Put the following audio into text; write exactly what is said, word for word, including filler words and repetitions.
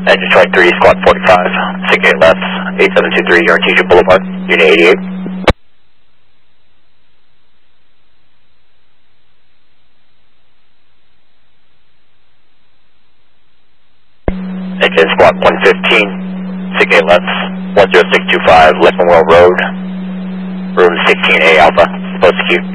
And Detroit three, Squad forty-five, six eight left, eight seven two three, Artesia Boulevard, Unit eighty-eight. Engine Squad one fifteen, six eight left, one zero six two five, Left Memorial Road, room sixteen A Alpha, post acute.